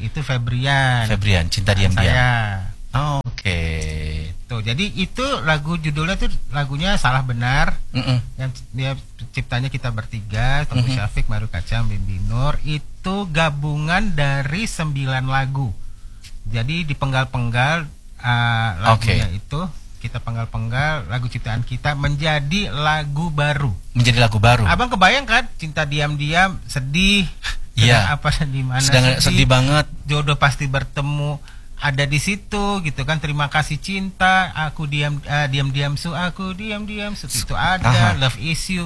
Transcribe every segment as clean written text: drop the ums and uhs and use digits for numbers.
itu Febrian. Febrian, Cinta Diam-Diam. Saya. Oke. Tuh, jadi itu lagu judulnya tuh lagunya Salah Benar. Yang dia ciptanya kita bertiga, Tengku Syafiq, Maru Kacang, Bibi Nur. Itu gabungan dari 9 lagu. Jadi dipenggal-penggal lagunya itu kita penggal-penggal lagu ciptaan kita menjadi lagu baru. Menjadi lagu baru. Abang kebayang kan Cinta Diam-Diam sedih. Iya. Apa di mana sedih banget. Jodoh Pasti Bertemu ada di situ gitu kan. Terima Kasih Cinta, Aku Diam Aku Diam itu ada. Love Is You.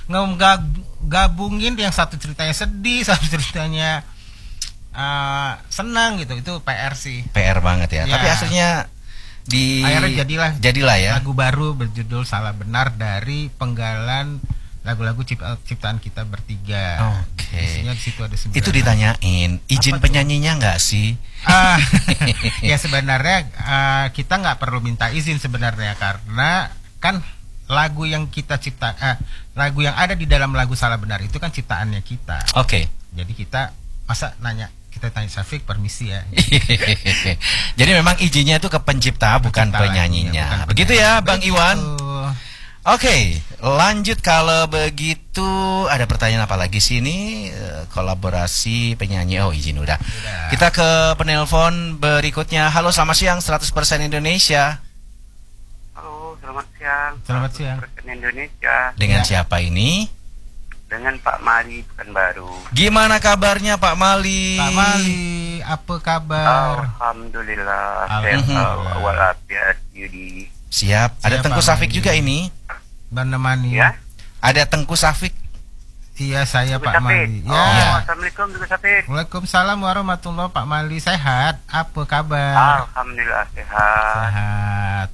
Gabungin yang satu ceritanya sedih, satu ceritanya senang gitu. Itu PR sih. PR banget ya. Tapi aslinya akhirnya jadilah ya lagu baru berjudul Salah Benar dari penggalan lagu-lagu ciptaan kita bertiga. Oke. Di situ ada 9. Itu ditanyain izin penyanyinya nggak sih? Ya sebenarnya kita nggak perlu minta izin sebenarnya, karena kan lagu yang kita lagu yang ada di dalam lagu Salah Benar itu kan ciptaannya kita. Oke. Jadi kita masa kita tanya Syafiq permisi ya. Jadi memang izinnya itu ke pencipta bukan penyanyinya. Bukan begitu ya Bang Iwan. Oke, lanjut kalau begitu. Ada pertanyaan apa lagi sini? Kolaborasi penyanyi. Oh, izin udah. Kita ke penelpon berikutnya. Halo, selamat siang 100% Indonesia. Halo, selamat siang. Selamat siang. 100% Indonesia. Dengan siapa ini? Dengan Pak Mali Pekanbaru. Gimana kabarnya Pak Mali? Pak Mali, apa kabar? Alhamdulillah. Sehat walafiat Yudi. Siap. Ada Tengku Syafiq juga ini. Menemani. Ya. Ada Tengku Syafiq. Iya, saya Pak Mali. Ya. Assalamualaikum Tengku Syafiq. Waalaikumsalam warahmatullahi. Pak Mali sehat. Apa kabar? Alhamdulillah sehat. Sehat.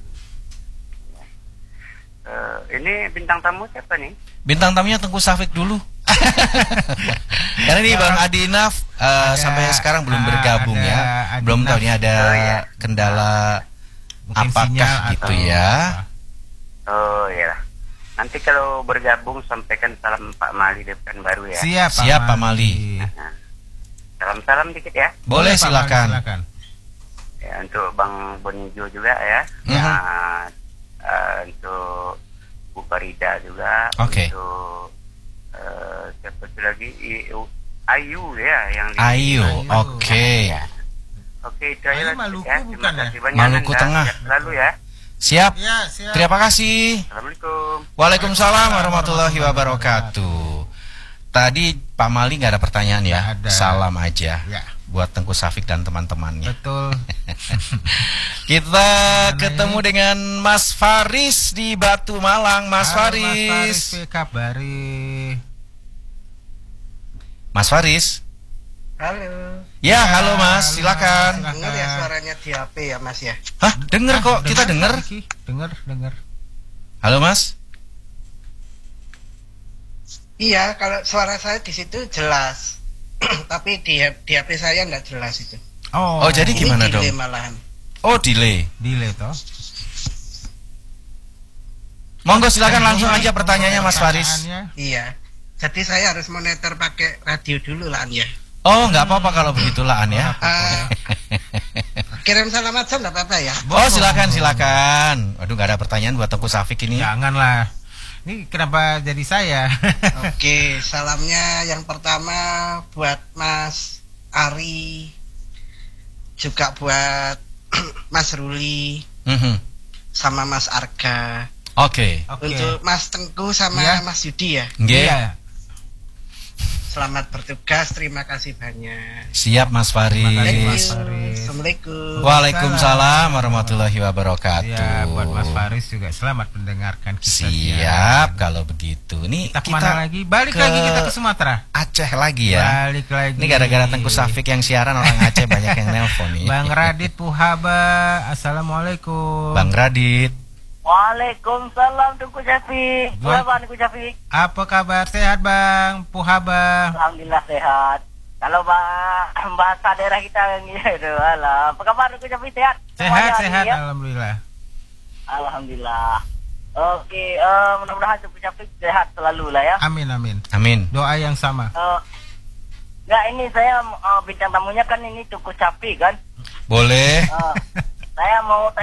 Ini bintang tamu siapa nih? Bintang tamunya Tengku Syafiq dulu. Karena ini Bang Adinaf sampai sekarang belum bergabung ya. Belum tahu ini ada kendala mungkin apakah gitu ya. Oh iya. Nanti kalau bergabung sampaikan salam Pak Mali di Pekanbaru ya. Siap Pak Mali. Salam-salam dikit ya. Boleh silakan. Ya, untuk Bang Bonijo juga ya. Untuk Bu Farida juga. Oke. Untuk siapa lagi? Ayu ya yang di Ayu. Oke. Oke, itu aja Maluku ya. Bukan ya? Maluku Tengah. Lalu ya. Siap. Ya, siap. Terima kasih. Assalamualaikum. Waalaikumsalam warahmatullahi wabarakatuh. Tadi Pak Mali nggak ada pertanyaan ya? Ada. Salam aja. Ya. Buat Tengku Syafiq dan teman-temannya. Betul. Kita ketemu dengan Mas Faris di Batu Malang. Mas Faris. Kabari. Mas Faris. Halo. Ya, halo Mas, silakan. Dengar ya suaranya di HP ya Mas ya? Hah, denger kok, kita denger. Dengar. Halo Mas. Iya, kalau suara saya di situ jelas. Tapi di HP saya nggak jelas itu. Oh, jadi gimana dong? Delay malahan. Oh, delay toh. Monggo silakan langsung aja pertanyaannya Mas Faris. Iya. Jadi saya harus monitor pakai radio dulu lah ya. Oh, nggak apa-apa kalau begitulah ya. Kirim salam aja nggak apa-apa ya. Oh, silakan. Aduh, nggak ada pertanyaan buat Tengku Syafiq ini. Janganlah. Ini kenapa jadi saya? Oke, salamnya yang pertama buat Mas Ari, juga buat Mas Ruli, sama Mas Arga. Oke. Untuk Mas Tengku sama Mas Yudi ya. Iya. Selamat bertugas, terima kasih banyak. Siap Mas Faris. Assalamualaikum. Waalaikumsalam warahmatullahi wabarakatuh. Ya, buat Mas Faris juga selamat mendengarkan kita. Siap kalau begitu. Nih kita kemana lagi? Balik lagi kita ke Sumatera. Aceh lagi ya. Balik lagi. Ini gara-gara Tengku Syafiq yang siaran orang Aceh banyak yang nelpon nih. Bang Radit Puhaba, assalamualaikum. Bang Radit. Waalaikumsalam Tengku Syafiq. Gimana Tengku Syafiq? Apa kabar? Sehat Bang Puhaba? Alhamdulillah sehat. Kalau bahasa daerah kita yang gitu, alah. Apa kabar Tengku Syafiq, sehat? Sehat, ya? Alhamdulillah. Oke, mudah-mudahan Tengku Syafiq sehat selalu lah ya. Amin. Doa yang sama. Nggak, ini saya bintang tamunya kan ini Tuku Sapi kan. Boleh. Saya mau